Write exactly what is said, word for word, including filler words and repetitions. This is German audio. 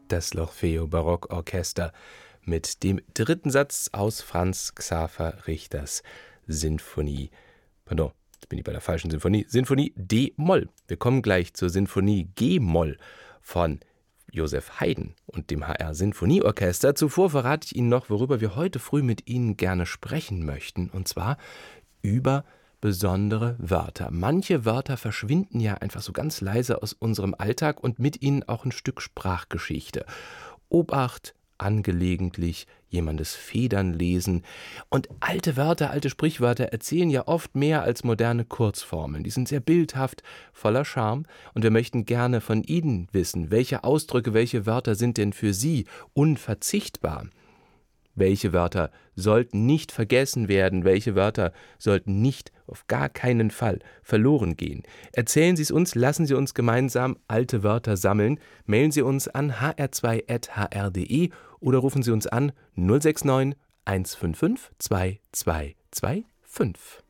Das L'Orfeo Barockorchester mit dem dritten Satz aus Franz Xaver Richters Sinfonie. Pardon, jetzt bin ich bei der falschen Sinfonie. Sinfonie D-Moll. Wir kommen gleich zur Sinfonie G-Moll von Joseph Haydn und dem H R Sinfonieorchester. Zuvor verrate ich Ihnen noch, worüber wir heute früh mit Ihnen gerne sprechen möchten, und zwar über besondere Wörter. Manche Wörter verschwinden ja einfach so ganz leise aus unserem Alltag und mit ihnen auch ein Stück Sprachgeschichte. Obacht, angelegentlich, jemandes Federn lesen. Und alte Wörter, alte Sprichwörter erzählen ja oft mehr als moderne Kurzformeln. Die sind sehr bildhaft, voller Charme. Und wir möchten gerne von Ihnen wissen, welche Ausdrücke, welche Wörter sind denn für Sie unverzichtbar? Welche Wörter sollten nicht vergessen werden? Welche Wörter sollten nicht, auf gar keinen Fall, verloren gehen? Erzählen Sie es uns, lassen Sie uns gemeinsam alte Wörter sammeln. Mailen Sie uns an h r zwei at h r punkt d e oder rufen Sie uns an null sechs neun eins fünf fünf zwei zwei zwei fünf.